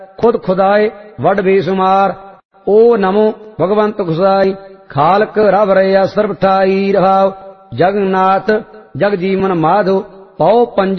खुद खुदाए वड बेसुमार। ओ नमो भगवंत खुदाई खालक रब रया सर्व ठाई रहाव। जगन्नाथ जग जीवन माधो पौ पंज